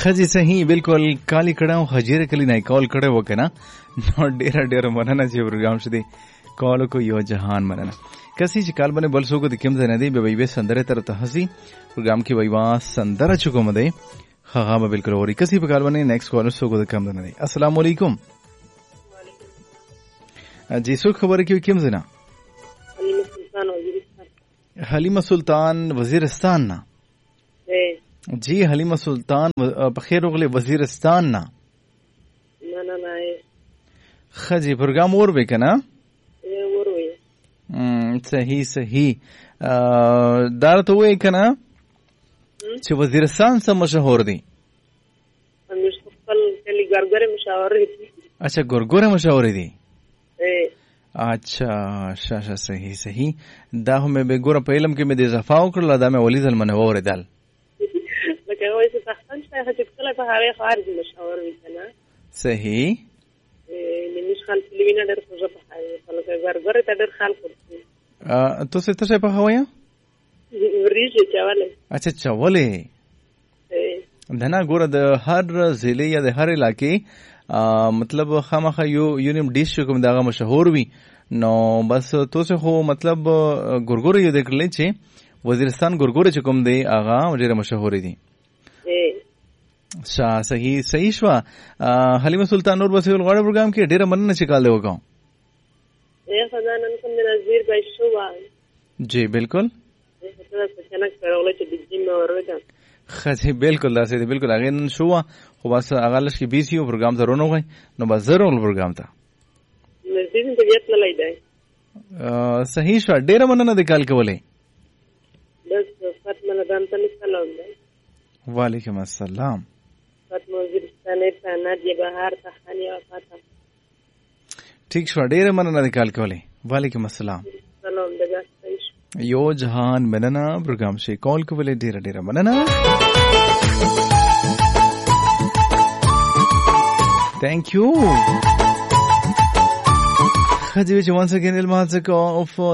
خځې صحیح بالکل کالی کړه حجره کلی نه کال کړه وکنه نو ډیر مننه چې پروګرام شته کال کو یو جهان مننه کسي چې کال باندې بل سوګو د کوم ځای نه دی به وي سندره تر ته هسي پروګرام کې وایوا سندره چکو مده ها به بالکل اوري کسي په کال باندې نیکسټ کال سوګو د کوم نه دی السلام علیکم جی سو خبر کې کوم ځای نه حلیمه سلطان وزیرستان نه جی حلیمه سلطان بخیر وغلی وزیرستان نه نه خجی پروګرام اور به کنه صحیح دار ته وای کنه چې وزیرستان څخه مشهور دي اچھا ګورګوره مشهور دي اچھا شاشه صحیح دا هم به ګوره په علم کې مې د اضافه وکړل دا مې ولید المنور دل لکه وایي چې تختن شای چې کله په هغه خارج مشهور وي کنه صحیح نمیش خال فلوینا ډېر خوږه په هغه لکه ګورګوره ته ډېر خال کوي تو څه څه په هوایا وريجه چاواله اچھا چاواله دنا ګوره د هر ضلع یا د هر علاقې مطلب خامخا یو نیم ډیش کوم دغه مشهور وي نو بس تو څه خو مطلب ګورګوره یو د کړل چې وزیرستان ګورګوره چې کوم دی هغه ډېر مشهور دي صحیح شو حلیمه سلطان نور بس ول غړ پروګرام کې ډېر مننه چې کال دی وکاو خدانن کوم د نظیر بای شو جی بالکل خجی بالکل داسې دی بالکل هغه نن شو خو بس هغه لږ کې بیسی او پروګرام ته رونو غي نو بس ضرور پروګرام ته نزدې طبيعت نه لایدای صحیح شو ډېر مننه د کال کولې بس فاطمه لدان ته سلام دی وعلیکم السلام فاطمه وزیرستان ته نادیه بهار ته خانیا فاطمه ٹھیک شو ډېر مننه د کال کولې وعلیکم السلام سلام دغه یو جهان مننه پروګرام شي کال کولې ډېر مننه thank you خجی once again ilmahat of